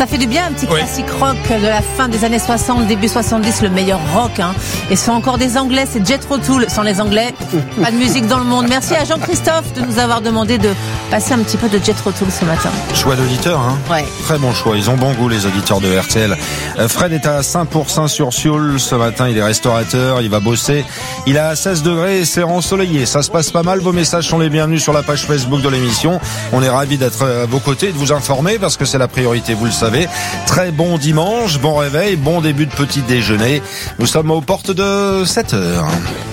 Ça fait du bien, un petit classique rock de la fin des années 60, début 70, le meilleur rock. Et ce sont encore des Anglais, c'est Jethro Tull. Sans les Anglais, pas de musique dans le monde. Merci à Jean-Christophe de nous avoir demandé de passer un petit peu de Jethro Tull ce matin. Choix d'auditeur, Ouais. Très bon choix, ils ont bon goût les auditeurs de RTL. Fred est à Saint-Pourçain-sur-Sioule ce matin, il est restaurateur, il va bosser. Il a 16 degrés et c'est ensoleillé, ça se passe pas mal. Vos messages sont les bienvenus sur la page Facebook de l'émission. On est ravis d'être à vos côtés et de vous informer parce que c'est la priorité, vous le savez. Très bon dimanche, bon réveil, bon début de petit déjeuner. Nous sommes aux portes de 7h.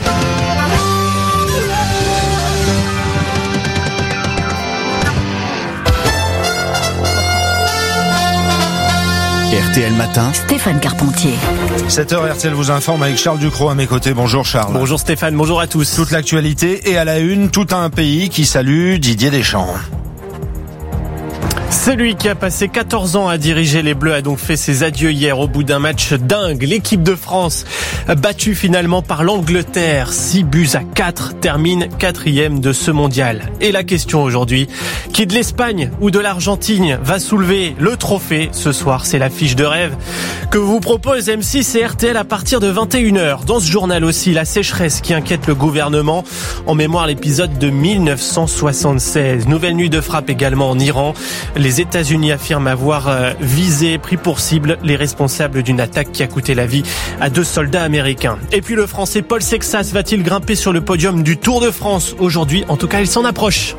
RTL Matin, Stéphane Carpentier. 7h, RTL vous informe avec Charles Ducrot à mes côtés. Bonjour Charles. Bonjour Stéphane, bonjour à tous. Toute l'actualité et à la une, tout un pays qui salue Didier Deschamps. Celui qui a passé 14 ans à diriger les Bleus a donc fait ses adieux hier au bout d'un match dingue. L'équipe de France, battue finalement par l'Angleterre, 6-4, termine 4e de ce mondial. Et la question aujourd'hui, qui de l'Espagne ou de l'Argentine va soulever le trophée ce soir? C'est l'affiche de rêve que vous propose M6 et RTL à partir de 21h. Dans ce journal aussi, la sécheresse qui inquiète le gouvernement. En mémoire l'épisode de 1976. Nouvelle nuit de frappe également en Iran. Les États-Unis affirment avoir pris pour cible les responsables d'une attaque qui a coûté la vie à 2 soldats américains. Et puis le Français Paul Sexas va-t-il grimper sur le podium du Tour de France aujourd'hui? En tout cas, il s'en approche.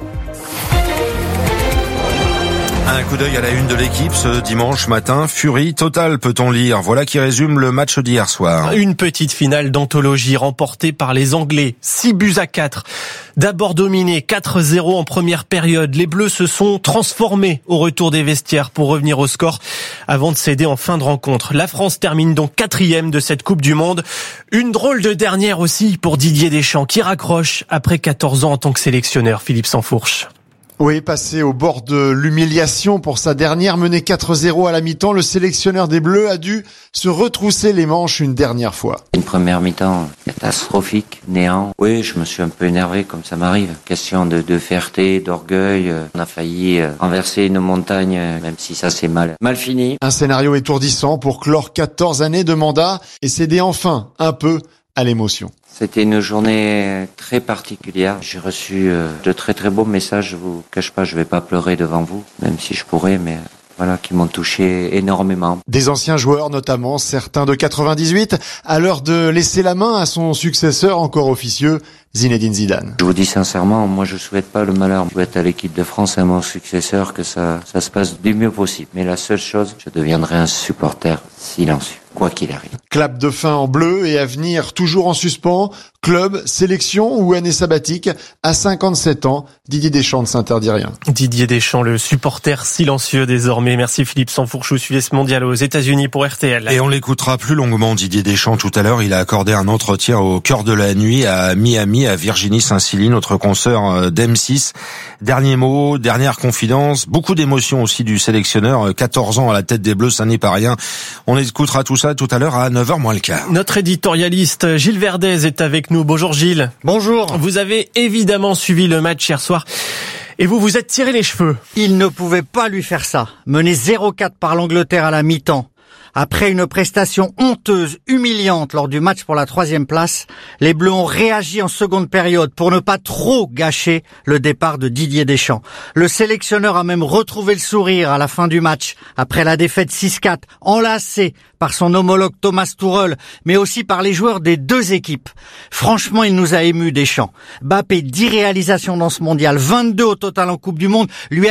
Un coup d'œil à la une de l'équipe ce dimanche matin. Furie totale peut-on lire. Voilà qui résume le match d'hier soir. Une petite finale d'anthologie remportée par les Anglais. 6-4. D'abord dominé 4-0 en première période. Les Bleus se sont transformés au retour des vestiaires pour revenir au score avant de céder en fin de rencontre. La France termine donc 4e de cette Coupe du Monde. Une drôle de dernière aussi pour Didier Deschamps qui raccroche après 14 ans en tant que sélectionneur. Philippe Sansfourche. Oui, passé au bord de l'humiliation pour sa dernière menée 4-0 à la mi-temps, le sélectionneur des Bleus a dû se retrousser les manches une dernière fois. Une première mi-temps catastrophique, néant. Oui, je me suis un peu énervé comme ça m'arrive. Question de fierté, d'orgueil. On a failli renverser une montagne, même si ça s'est mal fini. Un scénario étourdissant pour clore 14 années de mandat et céder enfin un peu à l'émotion. C'était une journée très particulière. J'ai reçu de très très beaux messages. Je vous cache pas, je vais pas pleurer devant vous, même si je pourrais, mais voilà, qui m'ont touché énormément. Des anciens joueurs, notamment certains de 98, à l'heure de laisser la main à son successeur encore officieux, Zinedine Zidane. Je vous dis sincèrement, moi je souhaite pas le malheur. Je souhaite à l'équipe de France et à mon successeur que ça se passe du mieux possible. Mais la seule chose, je deviendrai un supporter silencieux, quoi qu'il arrive. Clap de fin en bleu et avenir toujours en suspens. Club, sélection ou année sabbatique. À 57 ans, Didier Deschamps ne s'interdit rien. Didier Deschamps, le supporter silencieux désormais. Merci Philippe Sansfourche. Vous suivez ce mondial aux États-Unis pour RTL. Et on l'écoutera plus longuement, Didier Deschamps, tout à l'heure. Il a accordé un entretien au cœur de la nuit à Miami, à Virginie Saint-Silly, notre consoeur d'M6. Dernier mot, dernière confidence. Beaucoup d'émotions aussi du sélectionneur. 14 ans à la tête des Bleus, ça n'est pas rien. On écoutera tout ça tout à l'heure à 9h moins le quart. Notre éditorialiste Gilles Verdez est avec nous. Bonjour Gilles. Bonjour. Vous avez évidemment suivi le match hier soir et vous vous êtes tiré les cheveux. Il ne pouvait pas lui faire ça. Mené 0-4 par l'Angleterre à la mi-temps. Après une prestation honteuse, humiliante lors du match pour la 3e place, les Bleus ont réagi en seconde période pour ne pas trop gâcher le départ de Didier Deschamps. Le sélectionneur a même retrouvé le sourire à la fin du match, après la défaite 6-4, enlacé par son homologue Thomas Tuchel, mais aussi par les joueurs des deux équipes. Franchement, il nous a émus Deschamps. Mbappé, 10 réalisations dans ce mondial, 22 au total en Coupe du Monde, lui